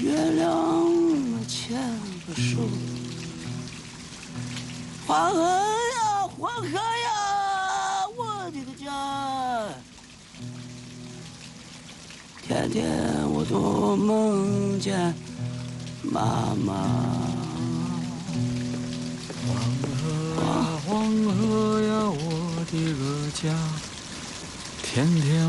月亮牵个手，黄河呀，黄河呀，我的个家，天天我都梦见妈妈。 黄河呀，我的个家，天天。